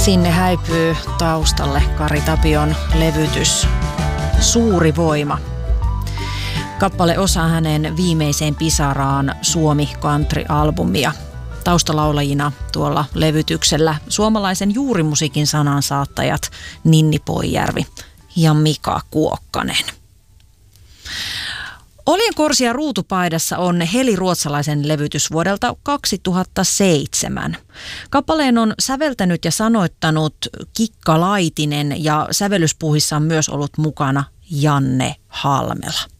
Sinne häipyy taustalle Kari Tapion levytys Suuri voima. Kappale osaa hänen viimeiseen pisaraan Suomi Country-albumia. Taustalaulajina tuolla levytyksellä suomalaisen juurimusiikin sanansaattajat Ninni Poijärvi ja Mika Kuokkanen. Oljenkorsia ruutupaidassa on Heli Ruotsalaisen levytys vuodelta 2007. Kappaleen on säveltänyt ja sanoittanut Kikka Laitinen ja sävellyspuuhissa on myös ollut mukana Janne Halmela.